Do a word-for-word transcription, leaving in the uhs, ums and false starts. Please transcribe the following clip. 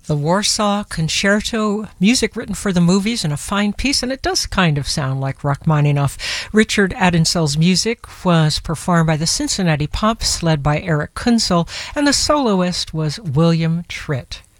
The Warsaw Concerto, music written for the movies, and a fine piece, and it does kind of sound like Rachmaninoff. Richard Adinsel's music was performed by the Cincinnati Pops, led by Eric Kunzel, and the soloist was William Tritt.